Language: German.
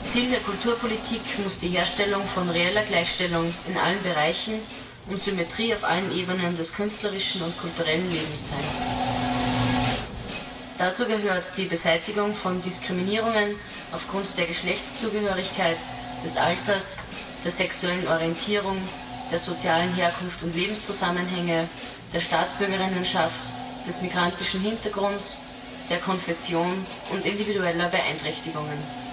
Ziel der Kulturpolitik muss die Herstellung von reeller Gleichstellung in allen Bereichen und Symmetrie auf allen Ebenen des künstlerischen und kulturellen Lebens sein. Dazu gehört die Beseitigung von Diskriminierungen aufgrund der Geschlechtszugehörigkeit, des Alters, der sexuellen Orientierung, der sozialen Herkunft und Lebenszusammenhänge, der Staatsbürgerinnenschaft, des migrantischen Hintergrunds, der Konfession und individueller Beeinträchtigungen.